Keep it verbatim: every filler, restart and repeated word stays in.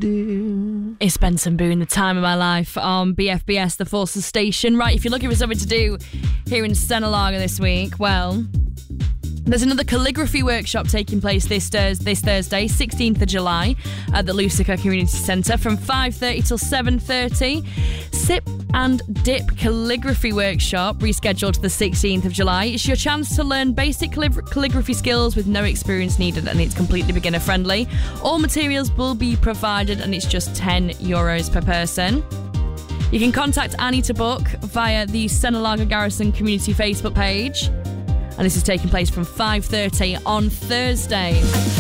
do. It's Benson Boone, The Time of My Life on B F B S, the Forces Station. Right, if you're looking for something to do here in Stenalaga this week, well, there's another calligraphy workshop taking place this, Thurs- this Thursday, sixteenth of July, at the Lucica Community Centre from five thirty till seven thirty. Sip and Dip Calligraphy Workshop, rescheduled to the sixteenth of July. It's your chance to learn basic callig- calligraphy skills with no experience needed, and it's completely beginner friendly. All materials will be provided, and it's just ten euros per person. You can contact Annie to book via the Stenalaga Garrison Community Facebook page. And this is taking place from five thirty on Thursday.